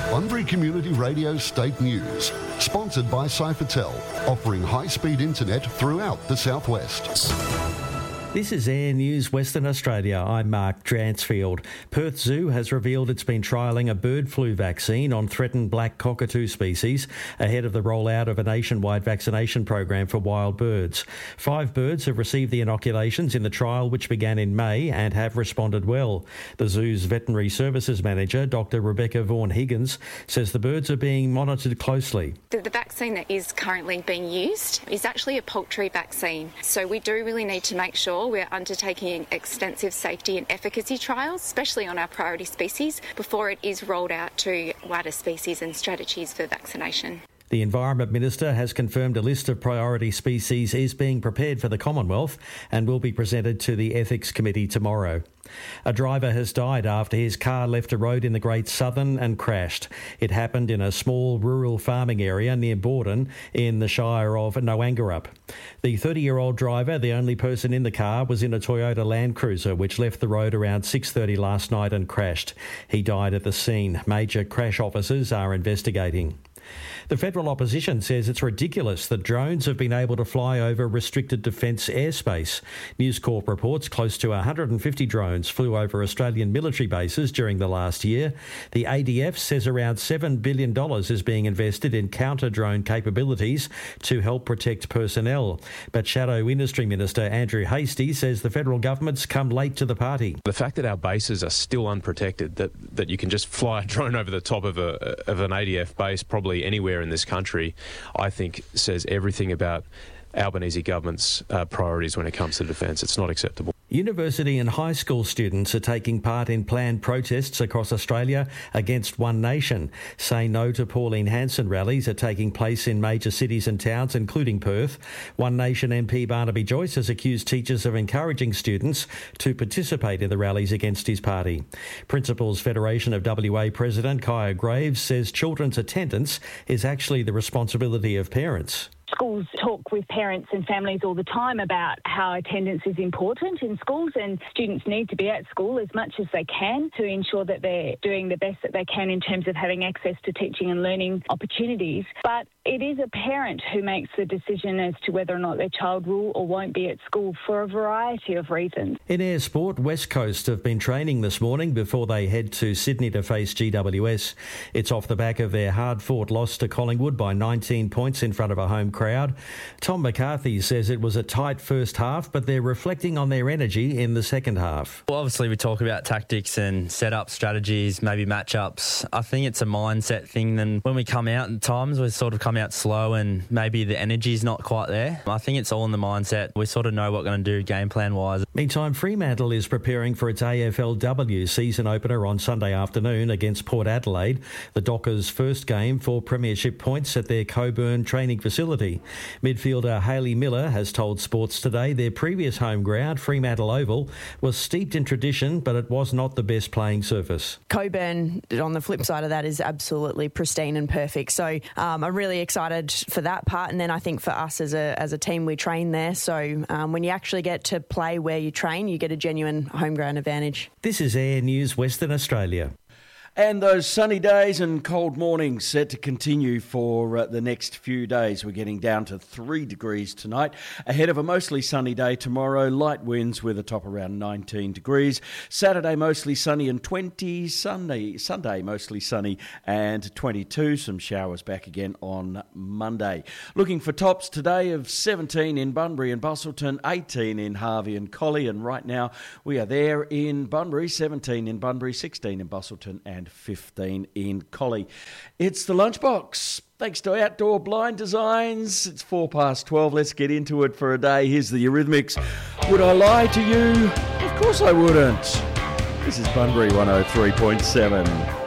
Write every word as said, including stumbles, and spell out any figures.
Bunbury Community Radio State News, sponsored by Cyfertel, offering high-speed internet throughout the southwest. This is Air News Western Australia. I'm Mark Dransfield. Perth Zoo has revealed it's been trialling a bird flu vaccine on threatened black cockatoo species ahead of the rollout of a nationwide vaccination program for wild birds. Five birds have received the inoculations in the trial, which began in May, and have responded well. The zoo's veterinary services manager, Doctor Rebecca Vaughan-Higgins, says the birds are being monitored closely. The, the vaccine that is currently being used is actually a poultry vaccine, so we do really need to make sure we're undertaking extensive safety and efficacy trials, especially on our priority species, before it is rolled out to wider species and strategies for vaccination. The Environment Minister has confirmed a list of priority species is being prepared for the Commonwealth and will be presented to the Ethics Committee tomorrow. A driver has died after his car left a road in the Great Southern and crashed. It happened in a small rural farming area near Borden in the Shire of Noangarup. The thirty-year-old driver, the only person in the car, was in a Toyota Land Cruiser which left the road around six thirty last night and crashed. He died at the scene. Major crash officers are investigating. The federal opposition says it's ridiculous that drones have been able to fly over restricted defence airspace. News Corp reports close to one hundred fifty drones flew over Australian military bases during the last year. The A D F says around seven billion dollars is being invested in counter-drone capabilities to help protect personnel. But Shadow Industry Minister Andrew Hastie says the federal government's come late to the party. The fact that our bases are still unprotected, that, that you can just fly a drone over the top of, a, of an A D F base probably anywhere in this country, I think says everything about Albanese government's uh, priorities when it comes to defence. It's not acceptable. University and high school students are taking part in planned protests across Australia against One Nation. Say No to Pauline Hanson rallies are taking place in major cities and towns, including Perth. One Nation M P Barnaby Joyce has accused teachers of encouraging students to participate in the rallies against his party. Principals Federation of W A President Kaya Graves says children's attendance is actually the responsibility of parents. Schools talk with parents and families all the time about how attendance is important in schools, and students need to be at school as much as they can to ensure that they're doing the best that they can in terms of having access to teaching and learning opportunities. But it is a parent who makes the decision as to whether or not their child will or won't be at school for a variety of reasons. In air sport, West Coast have been training this morning before they head to Sydney to face G W S. It's off the back of their hard-fought loss to Collingwood by nineteen points in front of a home crowd. Tom McCarthy says it was a tight first half, but they're reflecting on their energy in the second half. Well, obviously we talk about tactics and set-up strategies, maybe matchups. I think it's a mindset thing. Then when we come out at times, we sort of come out slow and maybe the energy's not quite there. I think it's all in the mindset. We sort of know what we're going to do game plan-wise. Meantime, Fremantle is preparing for its A F L W season opener on Sunday afternoon against Port Adelaide, the Dockers' first game for premiership points at their Coburn training facility. Midfielder Hayley Miller has told Sports Today their previous home ground, Fremantle Oval, was steeped in tradition, but it was not the best playing surface. Coburn, on the flip side of that, is absolutely pristine and perfect. So um, I'm really excited for that part. And then I think for us as a as a team, we train there. So um, when you actually get to play where you train, you get a genuine home ground advantage. This is Air News Western Australia. And those sunny days and cold mornings set to continue for uh, the next few days. We're getting down to three degrees tonight, ahead of a mostly sunny day tomorrow. Light winds with a top around nineteen degrees. Saturday mostly sunny and twenty. Sunday, Sunday mostly sunny and twenty-two. Some showers back again on Monday. Looking for tops today of seventeen in Bunbury and Busselton, eighteen in Harvey and Collie. And right now we are there in Bunbury, seventeen in Bunbury, sixteen in Busselton and fifteen in Collie. It's the Lunchbox. Thanks to Outdoor Blind Designs. It's four past twelve. Let's get into it for a day. Here's the Eurythmics. Would I lie to you? Of course I wouldn't. This is Bunbury one oh three point seven.